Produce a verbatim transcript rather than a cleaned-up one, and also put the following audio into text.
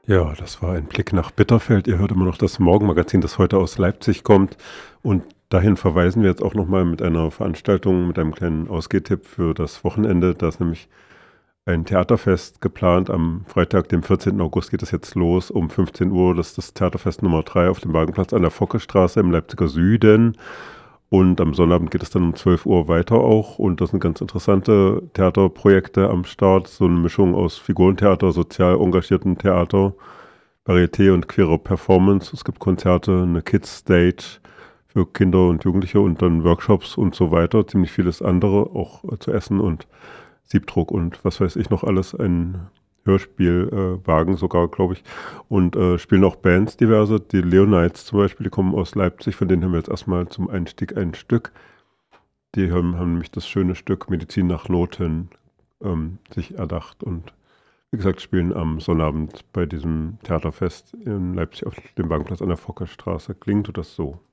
Ja, das war ein Blick nach Bitterfeld. Ihr hört immer noch das Morgenmagazin, das heute aus Leipzig kommt. Und dahin verweisen wir jetzt auch nochmal mit einer Veranstaltung, mit einem kleinen Ausgehtipp für das Wochenende. Da ist nämlich ein Theaterfest geplant. Am Freitag, dem vierzehnten August, geht es jetzt los um fünfzehn Uhr. Das ist das Theaterfest Nummer drei auf dem Wagenplatz an der Fockestraße im Leipziger Süden. Und am Sonnabend geht es dann um zwölf Uhr weiter auch. Und das sind ganz interessante Theaterprojekte am Start. So eine Mischung aus Figurentheater, sozial engagierten Theater, Varieté und queere Performance. Es gibt Konzerte, eine Kids-Stage für Kinder und Jugendliche und dann Workshops und so weiter. Ziemlich vieles andere, auch äh, zu essen und Siebdruck und was weiß ich noch alles. Ein Hörspielwagen äh, sogar, glaube ich. Und äh, spielen auch Bands diverse. Die Leonites zum Beispiel, die kommen aus Leipzig. Von denen haben wir jetzt erstmal zum Einstieg ein Stück. Die haben, haben nämlich das schöne Stück Medizin nach Noten ähm, sich erdacht und wie gesagt, spielen am Sonnabend bei diesem Theaterfest in Leipzig auf dem Wagenplatz an der Fockerstraße. Klingt tut das so.